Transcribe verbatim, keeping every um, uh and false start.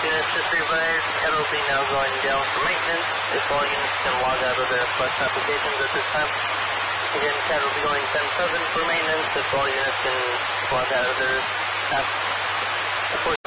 Units just revised, CAT will be now going down for maintenance. If all units can log out of their Flex applications at this time. Again, CAT will be going ten seven for maintenance. If all units can log out of their app.